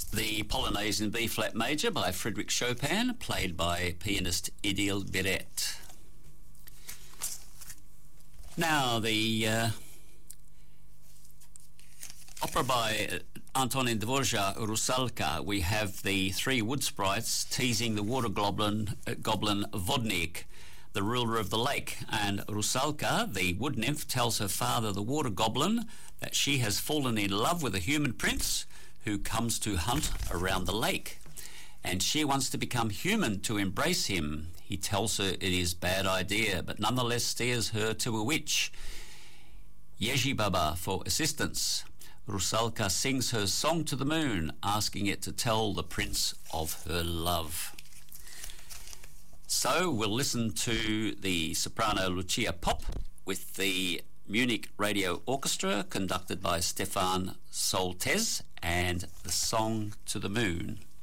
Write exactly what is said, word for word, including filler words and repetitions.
the Polonaise in B-flat major by Frédéric Chopin, played by pianist Idil Biret. Now, the uh, opera by Antonin Dvorak, Rusalka. We have the three wood sprites teasing the water goblin, uh, goblin Vodnik, the ruler of the lake, and Rusalka, the wood nymph, tells her father, the water goblin, that she has fallen in love with a human prince who comes to hunt around the lake, and she wants to become human to embrace him. He tells her it is a bad idea, but nonetheless steers her to a witch, Yeji Baba, for assistance. Rusalka sings her song to the moon, asking it to tell the prince of her love. So we'll listen to the soprano Lucia Popp with the Munich Radio Orchestra, conducted by Stefan Soltesz, and the song to the moon.